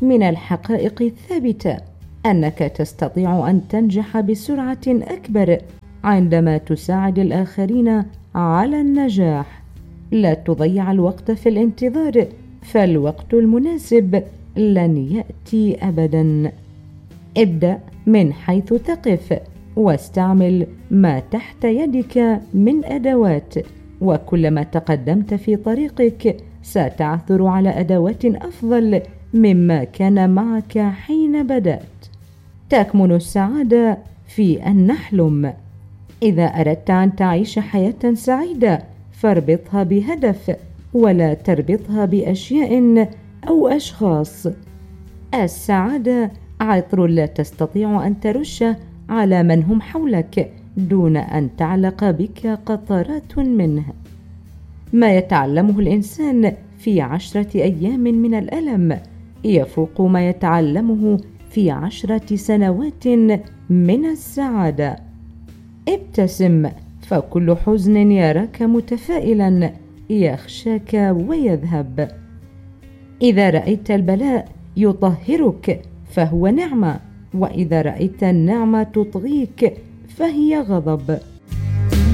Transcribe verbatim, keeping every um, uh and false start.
من الحقائق الثابتة أنك تستطيع أن تنجح بسرعة أكبر عندما تساعد الآخرين على النجاح. لا تضيع الوقت في الانتظار، فالوقت المناسب لن يأتي أبدا. ابدأ من حيث تقف، واستعمل ما تحت يدك من أدوات، وكلما تقدمت في طريقك ستعثر على أدوات أفضل مما كان معك حين بدأت. تكمن السعادة في أن نحلم. إذا أردت أن تعيش حياة سعيدة فاربطها بهدف، ولا تربطها بأشياء أو أشخاص. السعادة عطر لا تستطيع أن ترش على من هم حولك دون أن تعلق بك قطرات منه. ما يتعلمه الإنسان في عشرة أيام من الألم يفوق ما يتعلمه في عشرة سنوات من السعادة. ابتسم، فكل حزن يراك متفائلا يخشاك ويذهب. إذا رأيت البلاء يطهرك فهو نعمة، وإذا رأيت النعمة تطغيك فهي غضب.